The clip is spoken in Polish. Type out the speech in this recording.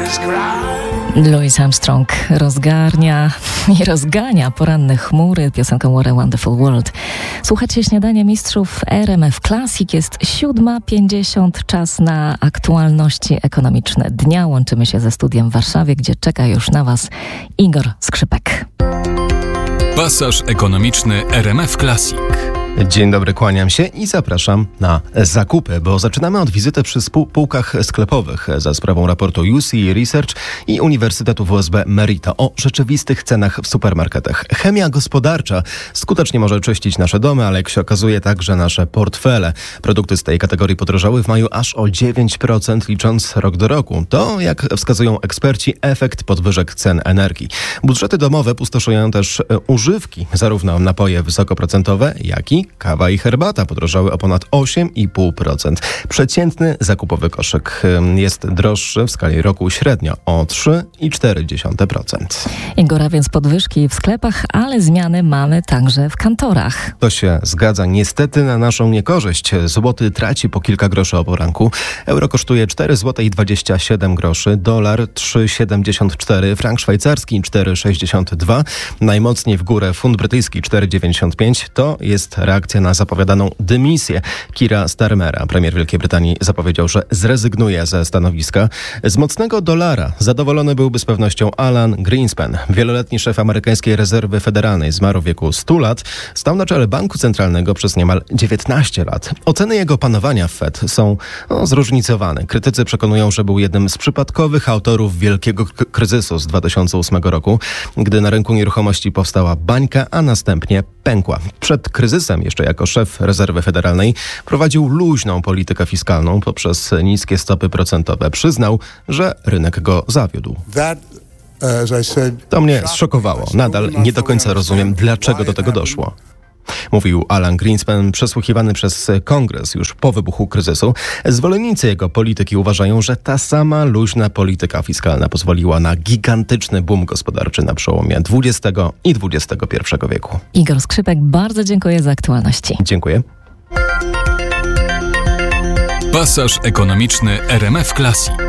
Louis Armstrong rozgarnia i rozgania poranne chmury piosenką What a Wonderful World. Słuchacie Śniadania Mistrzów RMF Classic. Jest 7:50, czas na aktualności ekonomiczne dnia. Łączymy się ze studiem w Warszawie, gdzie czeka już na Was Igor Skrzypek. Pasaż ekonomiczny RMF Classic. Dzień dobry, kłaniam się i zapraszam na zakupy, bo zaczynamy od wizyty przy półkach sklepowych za sprawą raportu UC Research i Uniwersytetu WSB Merita o rzeczywistych cenach w supermarketach. Chemia gospodarcza skutecznie może czyścić nasze domy, ale jak się okazuje także nasze portfele. Produkty z tej kategorii podrożały w maju aż o 9%, licząc rok do roku. To, jak wskazują eksperci, efekt podwyżek cen energii. Budżety domowe pustoszują też używki, zarówno napoje wysokoprocentowe, jak i kawa i herbata podrożały o ponad 8,5%. Przeciętny zakupowy koszyk jest droższy w skali roku średnio o 3,4%. Igora, więc podwyżki w sklepach, ale zmiany mamy także w kantorach. To się zgadza niestety na naszą niekorzyść. Złoty traci po kilka groszy o poranku. Euro kosztuje 4,27 zł, dolar 3,74, frank szwajcarski 4,62, najmocniej w górę funt brytyjski 4,95. To jest reakcja na zapowiadaną dymisję Keira Starmera. Premier Wielkiej Brytanii zapowiedział, że zrezygnuje ze stanowiska. Z mocnego dolara zadowolony byłby z pewnością Alan Greenspan. Wieloletni szef amerykańskiej rezerwy federalnej zmarł w wieku 100 lat. Stał na czele banku centralnego przez niemal 19 lat. Oceny jego panowania w Fed są zróżnicowane. Krytycy przekonują, że był jednym z przypadkowych autorów wielkiego kryzysu z 2008 roku, gdy na rynku nieruchomości powstała bańka, a następnie pękła. Przed kryzysem jeszcze jako szef rezerwy federalnej prowadził luźną politykę fiskalną poprzez niskie stopy procentowe. Przyznał, że rynek go zawiódł. To mnie zszokowało. Nadal nie do końca rozumiem, dlaczego do tego doszło. Mówił Alan Greenspan, przesłuchiwany przez Kongres już po wybuchu kryzysu. Zwolennicy jego polityki uważają, że ta sama luźna polityka fiskalna pozwoliła na gigantyczny boom gospodarczy na przełomie XX i XXI wieku. Igor Skrzypek, bardzo dziękuję za aktualności. Dziękuję. Pasaż ekonomiczny RMF Classic.